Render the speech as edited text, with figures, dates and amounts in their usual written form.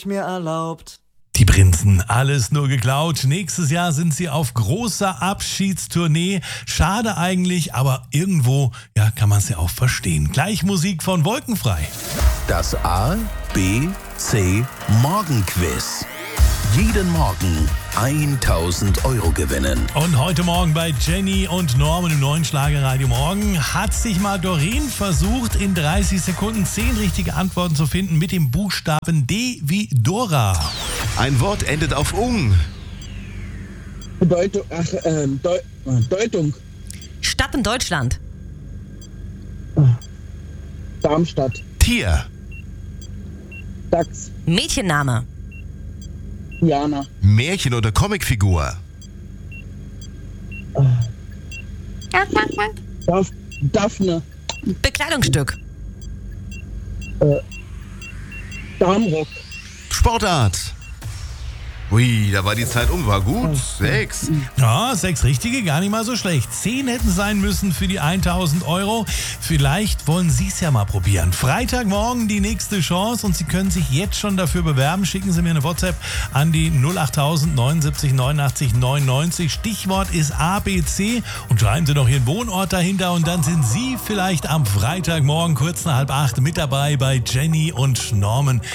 mir erlaubt. Die Prinzen, alles nur geklaut. Nächstes Jahr sind sie auf großer Abschiedstournee. Schade eigentlich, aber irgendwo, ja, kann man es ja auch verstehen. Gleich Musik von Wolkenfrei. Das A, B, C Morgenquiz. Jeden Morgen 1.000 Euro gewinnen. Und heute Morgen bei Jenny und Norman im neuen Schlagerradio Morgen hat sich mal Doreen versucht, in 30 Sekunden 10 richtige Antworten zu finden mit dem Buchstaben D wie Dora. Ein Wort endet auf ung. Deutung. Stadt in Deutschland. Darmstadt. Tier. Dachs. Mädchenname. Jana. Märchen- oder Comicfigur. Daphne. Bekleidungsstück. Darmrock. Sportart. Ui, da war die Zeit um, war gut. 6. Ja, 6 richtige, gar nicht mal so schlecht. 10 hätten sein müssen für die 1.000 Euro. Vielleicht wollen Sie es ja mal probieren. Freitagmorgen die nächste Chance und Sie können sich jetzt schon dafür bewerben. Schicken Sie mir eine WhatsApp an die 08000 79 89 99. Stichwort ist ABC und schreiben Sie noch Ihren Wohnort dahinter und dann sind Sie vielleicht am Freitagmorgen kurz nach 7:30 mit dabei bei Jenny und Norman